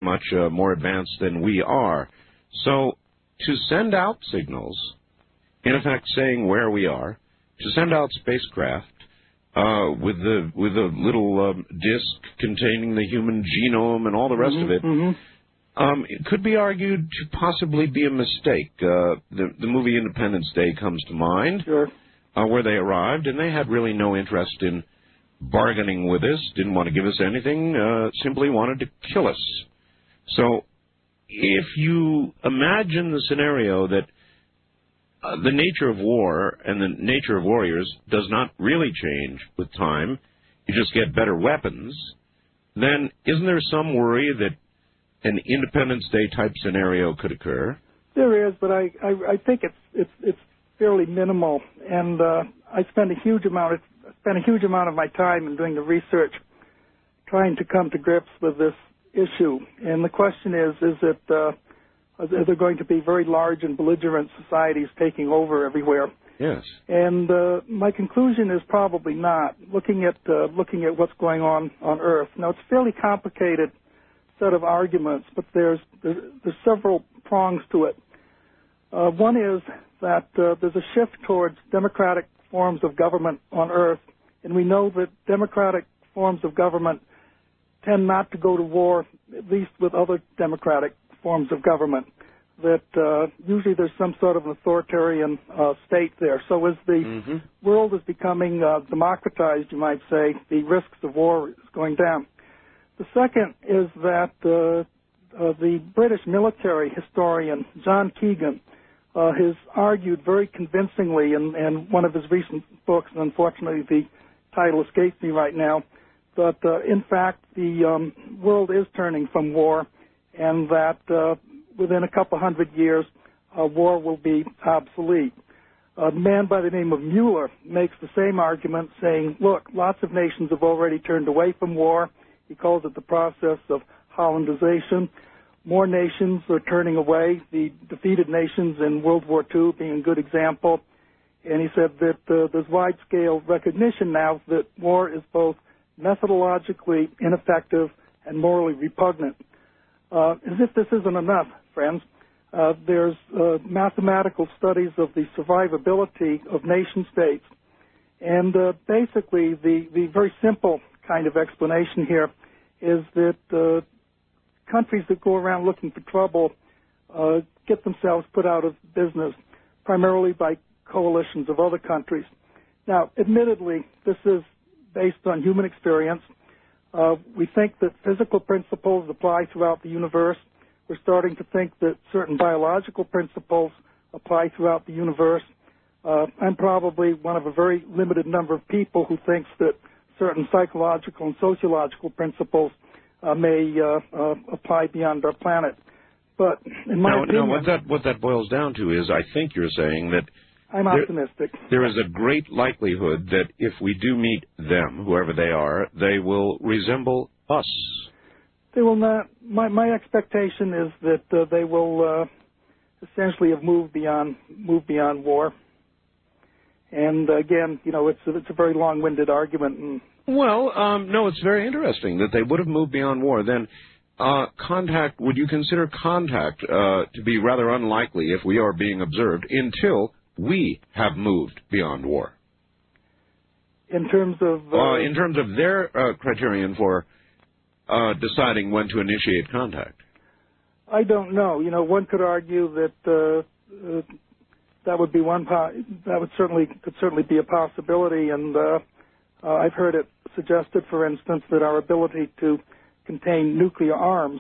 much more advanced than we are. So to send out signals, in effect saying where we are, to send out spacecraft with a little disk containing the human genome and all the rest of it, it could be argued to possibly be a mistake. The movie Independence Day comes to mind, sure. Where they arrived, and they had really no interest in bargaining with us, didn't want to give us anything, simply wanted to kill us. So if you imagine the scenario that the nature of war and the nature of warriors does not really change with time, you just get better weapons, then isn't there some worry that an Independence Day type scenario could occur? There is, but I think it's fairly minimal, and I spend a huge amount of my time in doing the research, trying to come to grips with this issue. And the question is it are there going to be very large and belligerent societies taking over everywhere? Yes. And my conclusion is probably not. Looking at what's going on Earth. Now, it's a fairly complicated set of arguments, but there's several prongs to it. One is that there's a shift towards democratic forms of government on Earth, and we know that democratic forms of government tend not to go to war, at least with other democratic forms of government, that usually there's some sort of an authoritarian state there. So as the world is becoming democratized, you might say, the risks of war is going down. The second is that the British military historian, John Keegan, has argued very convincingly in one of his recent books, and unfortunately the title escapes me right now, that in fact the world is turning from war, and that within a couple hundred years war will be obsolete. A man by the name of Mueller makes the same argument, saying, look, lots of nations have already turned away from war. He calls it the process of Hollandization. More nations are turning away, the defeated nations in World War II being a good example. And he said that there's wide-scale recognition now that war is both methodologically ineffective and morally repugnant. As if this isn't enough, friends, there's mathematical studies of the survivability of nation-states. And basically, the very simple kind of explanation here is that countries that go around looking for trouble get themselves put out of business, primarily by coalitions of other countries. Now, admittedly, this is based on human experience. We think that physical principles apply throughout the universe. We're starting to think that certain biological principles apply throughout the universe. I'm probably one of a very limited number of people who thinks that certain psychological and sociological principles may apply beyond our planet. But in my opinion... what that boils down to is I think you're saying that I'm optimistic. There is a great likelihood that if we do meet them, whoever they are, they will resemble us. They will not. My expectation is that they will essentially have moved beyond war. And again, it's a very long-winded argument. Well, no, it's very interesting that they would have moved beyond war. Then contact, would you consider contact to be rather unlikely if we are being observed until we have moved beyond war? In terms of their criterion for deciding when to initiate contact? I don't know. One could argue that that would be could certainly be a possibility, and I've heard it suggested, for instance, that our ability to contain nuclear arms,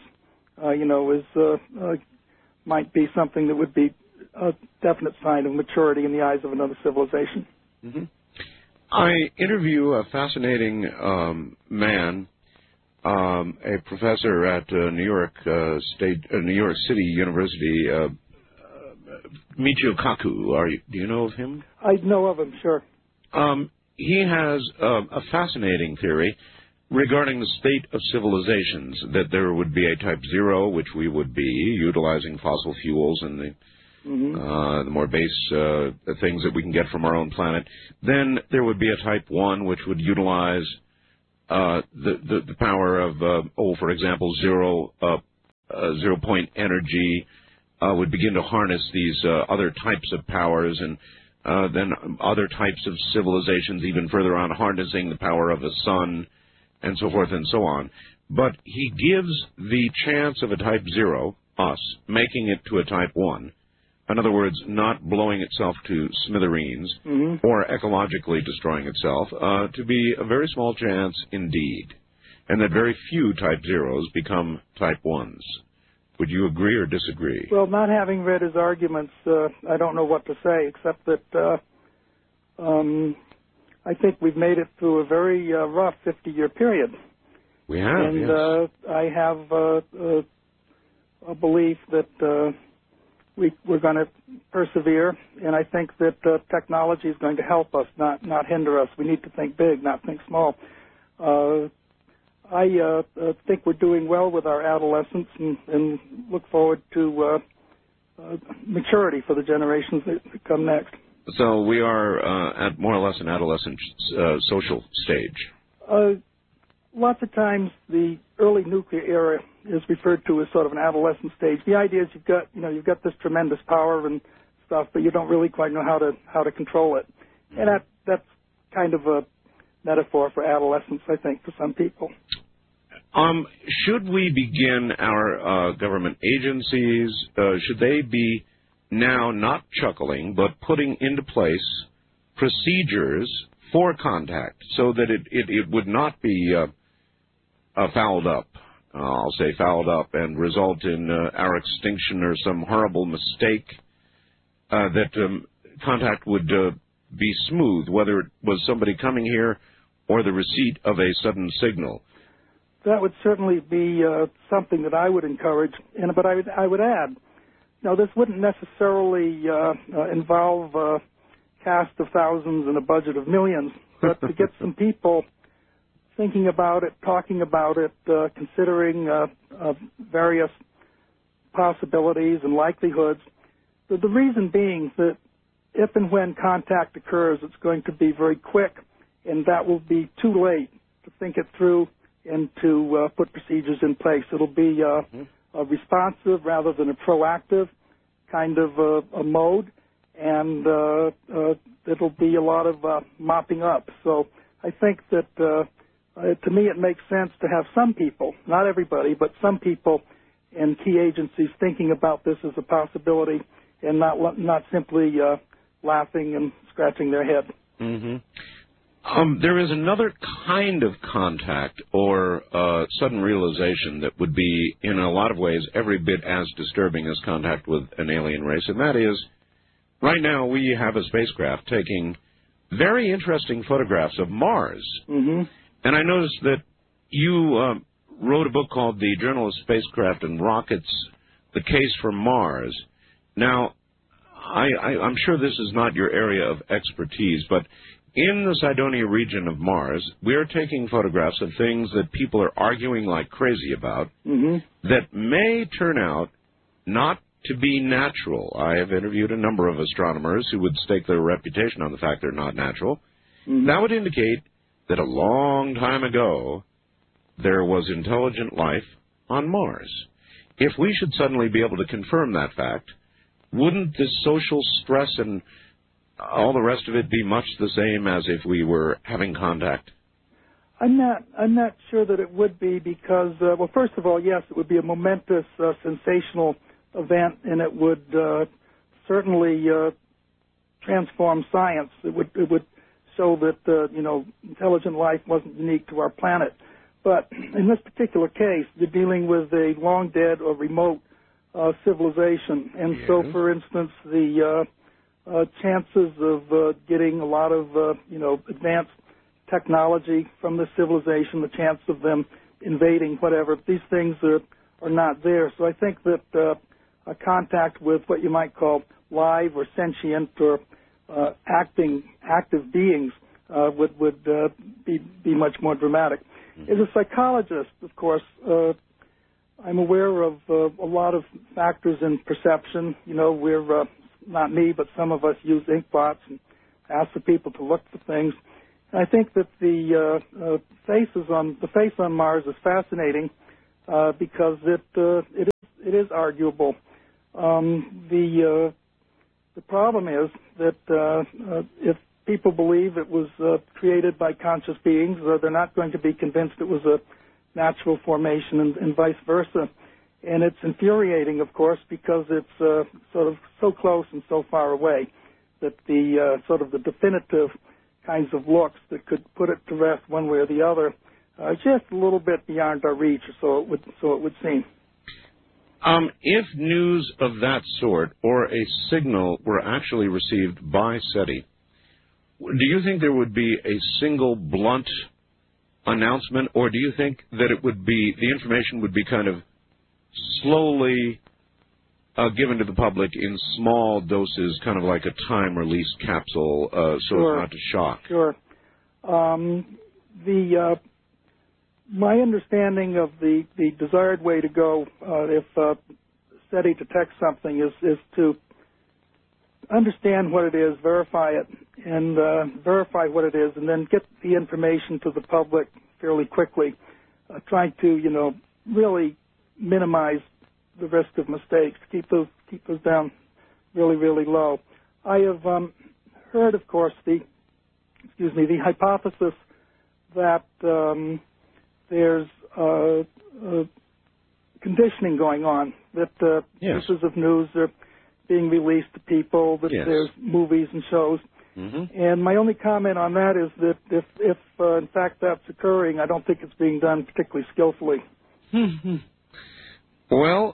might be something that would be a definite sign of maturity in the eyes of another civilization. Mm-hmm. I interview a fascinating man, a professor at New York City University, Michio Kaku. Do you know of him? I know of him, sure. He has a fascinating theory regarding the state of civilizations, that there would be a type 0, which we would be, utilizing fossil fuels and the more base things that we can get from our own planet. Then there would be a type 1, which would utilize the power of, for example, zero zero-point energy would begin to harness these other types of powers, and then other types of civilizations even further on harnessing the power of the sun, and so forth and so on. But he gives the chance of a type 0, us, making it to a type 1. In other words, not blowing itself to smithereens or ecologically destroying itself, to be a very small chance indeed, and that very few type 0s become type 1s. Would you agree or disagree? Well, not having read his arguments, I don't know what to say, except that I think we've made it through a very rough 50-year period. We have, and yes. I have a belief that we're going to persevere, and I think that technology is going to help us, not hinder us. We need to think big, not think small. I think we're doing well with our adolescents, and look forward to maturity for the generations that come next. So we are at more or less an adolescent social stage. Lots of times the early nuclear era is referred to as sort of an adolescent stage. The idea is you've got this tremendous power and stuff, but you don't really quite know how to control it. And that's kind of a metaphor for adolescence, I think, for some people. Should we begin our government agencies, should they be now not chuckling, but putting into place procedures for contact so that it would not be fouled up, I'll say fouled up, and result in our extinction or some horrible mistake, that contact would be smooth, whether it was somebody coming here or the receipt of a sudden signal? That would certainly be something that I would encourage, but I would add, this wouldn't necessarily involve a cast of thousands and a budget of millions, but to get some people thinking about it, talking about it, considering various possibilities and likelihoods. The reason being that if and when contact occurs, it's going to be very quick, and that will be too late to think it through and to put procedures in place. It'll be a responsive rather than a proactive kind of a mode, and it'll be a lot of mopping up. So I think that to me it makes sense to have some people, not everybody, but some people in key agencies thinking about this as a possibility and not simply laughing and scratching their head. Mm-hmm. There is another kind of contact or sudden realization that would be, in a lot of ways, every bit as disturbing as contact with an alien race, and that is, right now we have a spacecraft taking very interesting photographs of Mars. Mm-hmm. And I noticed that you wrote a book called The Journal of Spacecraft and Rockets, The Case for Mars. Now, I'm sure this is not your area of expertise, but in the Cydonia region of Mars, we are taking photographs of things that people are arguing like crazy about that may turn out not to be natural. I have interviewed a number of astronomers who would stake their reputation on the fact they're not natural. That would indicate that a long time ago there was intelligent life on Mars. If we should suddenly be able to confirm that fact, wouldn't the social stress and all the rest of it be much the same as if we were having contact? I'm not sure that it would be because, well, first of all, yes, it would be a momentous, sensational event, and it would certainly transform science. It would show that intelligent life wasn't unique to our planet. But in this particular case, you're dealing with a long dead or remote civilization, and so, for instance, the chances of getting a lot of advanced technology from the civilization, the chance of them invading whatever, these things are not there. So I think that a contact with what you might call live or sentient or active beings would be much more dramatic. As a psychologist, of course, I'm aware of a lot of factors in perception. We're not me, but some of us use inkbots and ask the people to look for things. And I think that the face on Mars is fascinating because it arguable. The problem is that if people believe it was created by conscious beings, they're not going to be convinced it was a natural formation, and vice versa. And it's infuriating, of course, because it's sort of so close and so far away that the sort of the definitive kinds of looks that could put it to rest one way or the other are just a little bit beyond our reach, so it would seem. If news of that sort or a signal were actually received by SETI, do you think there would be a single blunt announcement, or do you think that it would be, the information would be kind of slowly given to the public in small doses, kind of like a time-release capsule, so as not to shock? Sure. My understanding of the desired way to go if SETI detects something is to understand what it is, verify it, and verify what it is, and then get the information to the public fairly quickly, trying to, really minimize the risk of mistakes, keep those down really, really low. I have heard, of course, the hypothesis that there's conditioning going on, that pieces of news are being released to people, that there's movies and shows. Mm-hmm. And my only comment on that is that if in fact that's occurring, I don't think it's being done particularly skillfully. Mm-hmm. Well,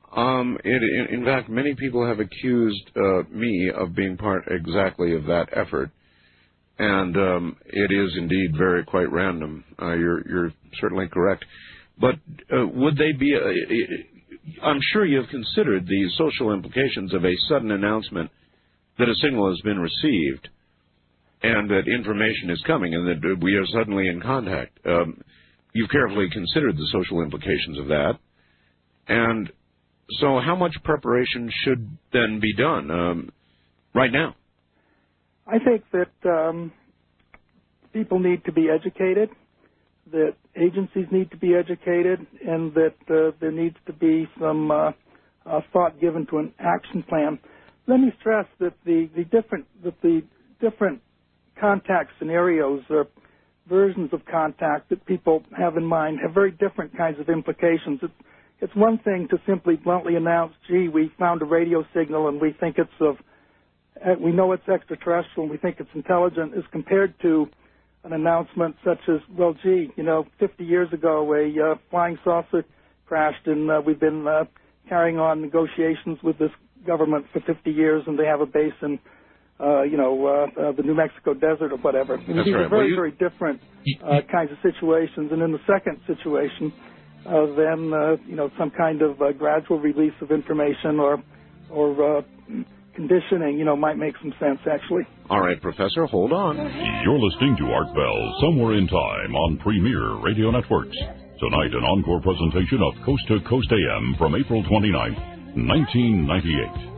in fact, many people have accused me of being part exactly of that effort, and it is indeed quite random. You're certainly correct. But would they be? I'm sure you've considered the social implications of a sudden announcement that a signal has been received, and that information is coming, and that we are suddenly in contact. You've carefully considered the social implications of that. And so how much preparation should then be done right now? I think that people need to be educated, that agencies need to be educated, and that there needs to be some thought given to an action plan. Let me stress that the different contact scenarios or versions of contact that people have in mind have very different kinds of implications. It's one thing to simply bluntly announce, gee, we found a radio signal and we think we know it's extraterrestrial and we think it's intelligent, as compared to an announcement such as, well, gee, 50 years ago a flying saucer crashed and we've been carrying on negotiations with this government for 50 years and they have a base in, the New Mexico desert or whatever. These are very different kinds of situations. And in the second situation, then some kind of gradual release of information or conditioning, might make some sense, actually. All right, Professor, hold on. You're listening to Art Bell, Somewhere in Time on Premier Radio Networks. Tonight, an encore presentation of Coast to Coast AM from April 29th, 1998.